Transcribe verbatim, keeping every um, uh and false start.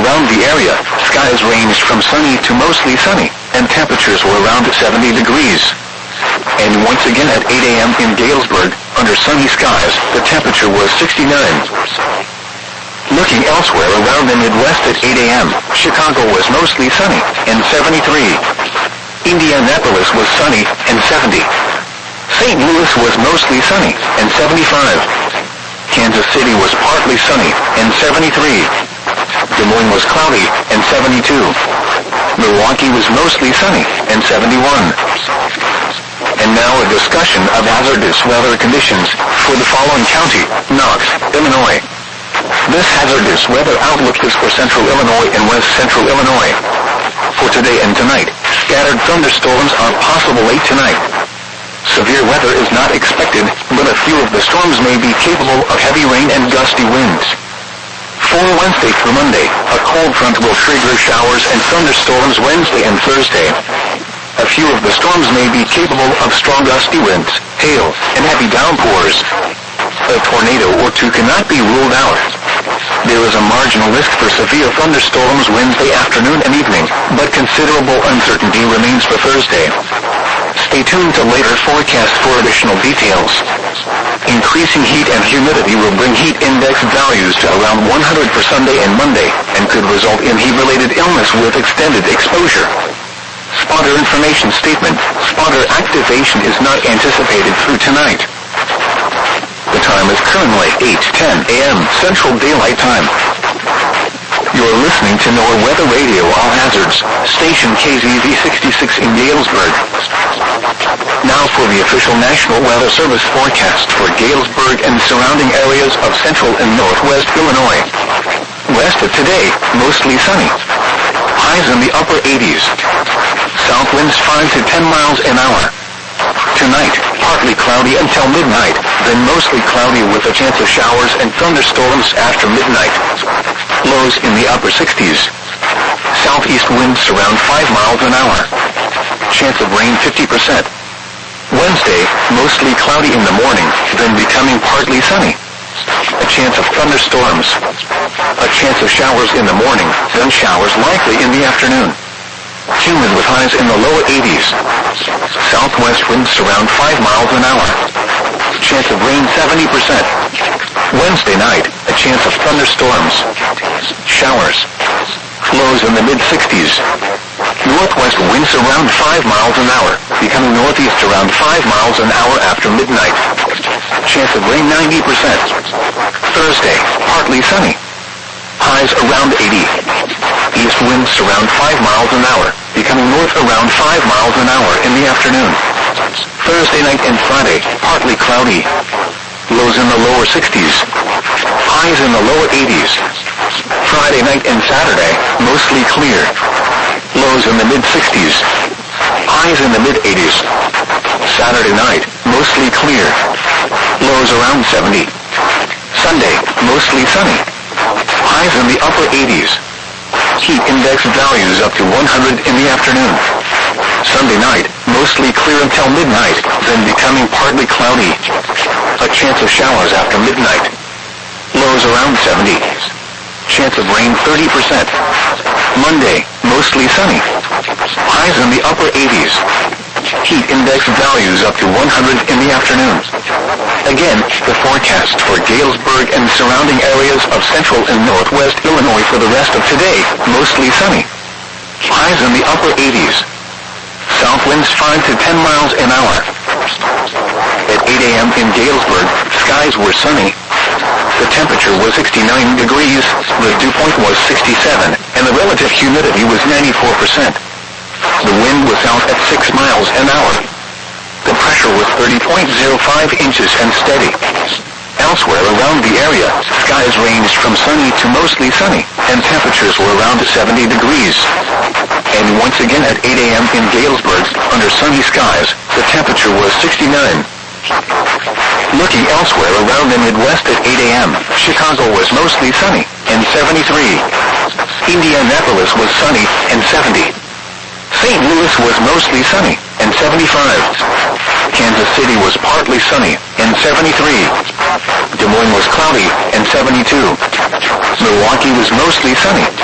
around the area, skies ranged from sunny to mostly sunny, and temperatures were around seventy degrees. And once again at eight a.m. in Galesburg, under sunny skies, the temperature was sixty-nine. Looking elsewhere around the Midwest at eight a.m., Chicago was mostly sunny, and seventy-three. Indianapolis was sunny, and seventy. Saint Louis was mostly sunny, and seventy-five. Kansas City was partly sunny, and seventy-three. Des Moines was cloudy, and seventy-two. Milwaukee was mostly sunny, and seventy-one. And now a discussion of hazardous weather conditions for the following county, Knox, Illinois. This hazardous weather outlook is for central Illinois and west central Illinois. For today and tonight, scattered thunderstorms are possible late tonight. Severe weather is not expected, but a few of the storms may be capable of heavy rain and gusty winds. For Wednesday through Monday, a cold front will trigger showers and thunderstorms Wednesday and Thursday. A few of the storms may be capable of strong gusty winds, hail, and heavy downpours. A tornado or two cannot be ruled out. There is a marginal risk for severe thunderstorms Wednesday afternoon and evening, but considerable uncertainty remains for Thursday. Stay tuned to later forecasts for additional details. Increasing heat and humidity will bring heat index values to around one hundred for Sunday and Monday, and could result in heat-related illness with extended exposure. Spotter information statement. Spotter activation is not anticipated through tonight. The time is currently eight ten a.m. Central Daylight Time. You're listening to NOAA Weather Radio All Hazards, station K Z V sixty-six in Galesburg. Now for the official National Weather Service forecast for Galesburg and surrounding areas of central and northwest Illinois. West of today, mostly sunny. Highs in the upper eighties. South winds five to ten miles an hour. Tonight, partly cloudy until midnight, then mostly cloudy with a chance of showers and thunderstorms after midnight. Lows in the upper sixties. Southeast winds around five miles an hour. Chance of rain fifty percent. Wednesday, mostly cloudy in the morning, then becoming partly sunny. A chance of thunderstorms. A chance of showers in the morning, then showers likely in the afternoon. Humid with highs in the lower eighties. Southwest winds around five miles an hour. Chance of rain seventy percent. Wednesday night, a chance of thunderstorms. Showers. Lows in the mid-sixties. Northwest winds around five miles an hour, becoming northeast around five miles an hour after midnight. Chance of rain ninety percent. Thursday, partly sunny. Highs around eighty. East winds around five miles an hour, becoming north around five miles an hour in the afternoon. Thursday night and Friday, partly cloudy. Lows in the lower sixties. Highs in the lower eighties. Friday night and Saturday, mostly clear. Lows in the mid-sixties. Highs in the mid-eighties. Saturday night, mostly clear. Lows around seventy. Sunday, mostly sunny. Highs in the upper eighties. Heat index values up to one hundred in the afternoon. Sunday night, mostly clear until midnight, then becoming partly cloudy. A chance of showers after midnight. Lows around seventy. Chance of rain thirty percent. Monday, mostly sunny. Highs in the upper eighties. Heat index values up to one hundred in the afternoon. Again, the forecast for Galesburg and surrounding areas of central and northwest Illinois for the rest of today, mostly sunny. Highs in the upper eighties. South winds five to ten miles an hour. At eight a.m. in Galesburg, skies were sunny. The temperature was sixty-nine degrees, the dew point was sixty-seven, and the relative humidity was ninety-four percent. The wind was out at six miles an hour. The pressure was thirty point zero five inches and steady. Elsewhere around the area, skies ranged from sunny to mostly sunny, and temperatures were around seventy degrees. And once again at eight a.m. in Galesburg, under sunny skies, the temperature was sixty-nine. Looking elsewhere around the Midwest at eight a.m., Chicago was mostly sunny, and seventy-three. Indianapolis was sunny, and seventy. Saint Louis was mostly sunny, and seventy-five. Kansas City was partly sunny, and seventy-three. Des Moines was cloudy, and seventy-two. Milwaukee was mostly sunny,